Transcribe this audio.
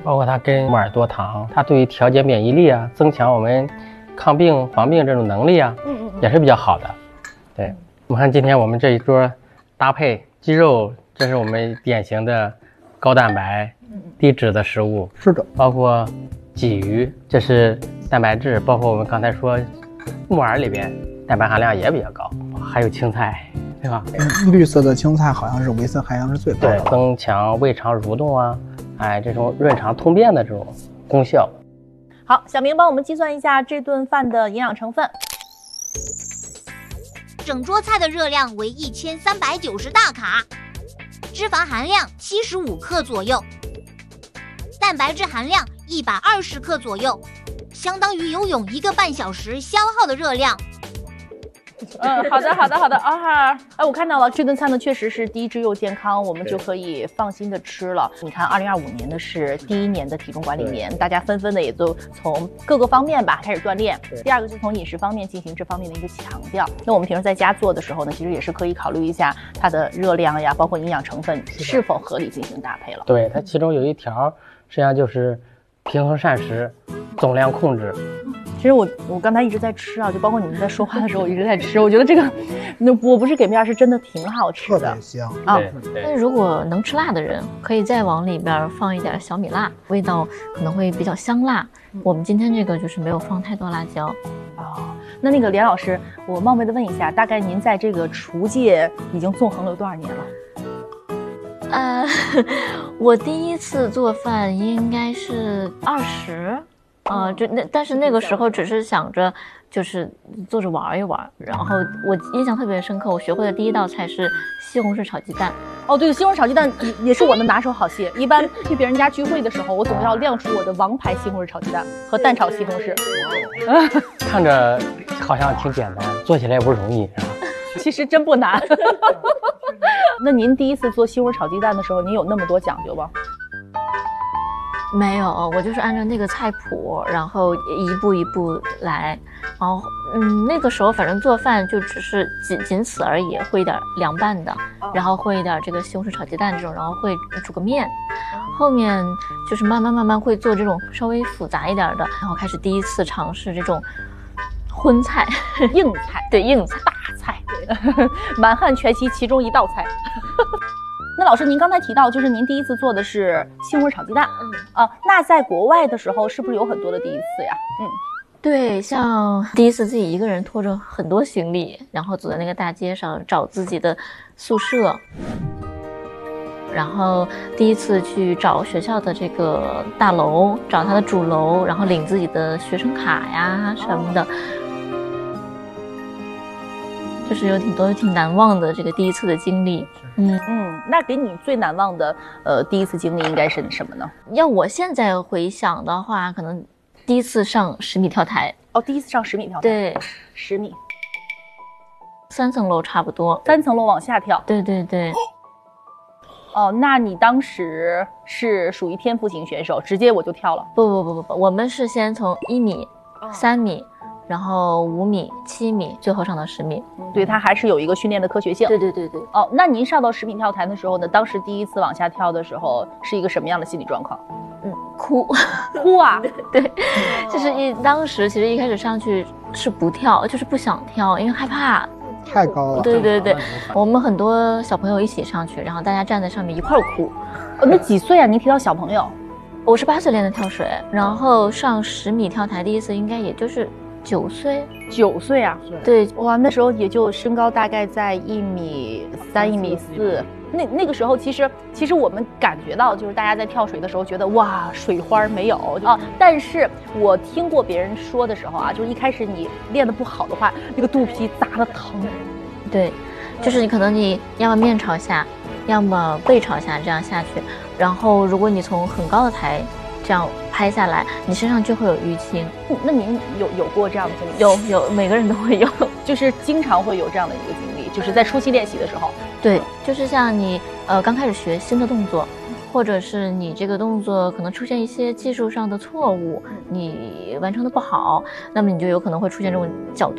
包括它跟木耳多糖，它对于调节免疫力啊，增强我们抗病防病这种能力啊，也是比较好的。对，我们看今天我们这一桌搭配鸡肉，这是我们典型的高蛋白、低脂的食物。 是的， 包括鲫鱼，这是蛋白质，包括我们刚才说木耳里边蛋白含量也比较高，还有青菜，对吧？ 绿色的青菜好像是维生含量是最高的， 对，增强胃肠蠕动啊，这种润肠通便的这种功效。 好，小明帮我们计算一下这顿饭的营养成分。 整桌菜的热量为1390大卡，脂肪含量75克左右，蛋白质含量120克左右，相当于游泳1个半小时消耗的热量。 好的啊，我看到了，这顿餐呢确实是低脂又健康，我们就可以放心的吃了。你看，2025年呢是第1年的体重管理年，大家纷纷的也都从各个方面吧开始锻炼。第二个就从饮食方面进行这方面的一个强调。那我们平时在家做的时候呢，其实也是可以考虑一下它的热量呀，包括营养成分是否合理进行搭配了。 对，它其中有一条实际上就是平衡膳食，总量控制。 其实我刚才一直在吃啊，就包括你们在说话的时候，我一直在吃。我觉得这个，我不是给面，是真的挺好吃的， 特别香啊。 但如果能吃辣的人，可以再往里边放一点小米辣，味道可能会比较香辣。我们今天这个就是没有放太多辣椒。 哦，那个连老师，我冒昧的问一下，大概您在这个厨界已经纵横了有多少年了？ 我第一次做饭应该是20。但是那个时候只是想着就是做着玩一玩，然后我印象特别深刻，我学会的第一道菜是西红柿炒鸡蛋。 哦，对，西红柿炒鸡蛋也是我的拿手好戏。一般去别人家聚会的时候，我总要亮出我的王牌西红柿炒鸡蛋和蛋炒西红柿。 看着好像挺简单，做起来也不容易，是吧？ 其实真不难。那您第一次做西红柿炒鸡蛋的时候，您有那么多讲究吗？ 没有，我就是按照那个菜谱，然后一步一步来。然后那个时候反正做饭就只是仅此而已，会一点凉拌的，然后会一点这个西红柿炒鸡蛋这种，然后会煮个面。后面就是慢慢会做这种稍微复杂一点的，然后开始第一次尝试这种荤菜、 硬菜， 对，硬菜、 大菜，满汉全席其中一道菜。那老师，您刚才提到，就是您第一次做的是西红柿炒鸡蛋，那在国外的时候，是不是有很多的第一次呀？ 对，像第一次自己一个人拖着很多行李，然后走在那个大街上找自己的宿舍，然后第一次去找学校的这个大楼，找它的主楼，然后领自己的学生卡呀什么的。就是有挺多挺难忘的这个第一次的经历。 那给你最难忘的第一次经历应该是什么呢？ 要我现在回想的话，可能第一次上10米跳台。 哦，第一次上10米跳台。 对 ，10米 ，3层楼差不多 ，3层楼往下跳。 对对对。 哦，那你当时是属于天赋型选手，直接我就跳了？ 不，我们是先从1米、3米。然后5米、7米，最后上到10米。 对，它还是有一个训练的科学性。 对。 哦，那您上到10米跳台的时候呢？当时第一次往下跳的时候，是一个什么样的心理状况？ 哭啊！ 对，就是当时其实一开始上去是不跳，就是不想跳，因为害怕。 太高了。 对，我们很多小朋友一起上去，然后大家站在上面一块哭。 那几岁啊？您提到小朋友， 我是8岁练的跳水，然后上10米跳台第一次应该也就是9岁 ，9岁啊？ 对， 哇，那时候也就身高大概在1米3、1米4。那个时候，其实我们感觉到，就是大家在跳水的时候觉得哇，水花没有啊。但是我听过别人说的时候啊，就是一开始你练得不好的话，那个肚皮砸得疼。 对，就是你可能你要么面朝下，要么背朝下这样下去，然后如果你从很高的台这样拍下来，你身上就会有淤青。 那您有过这样的经历？ 有，每个人都会有， 就是经常会有这样的一个经历，就是在初期练习的时候。 对，就是像你刚开始学新的动作，或者是你这个动作可能出现一些技术上的错误，你完成的不好，那么你就有可能会出现这种角度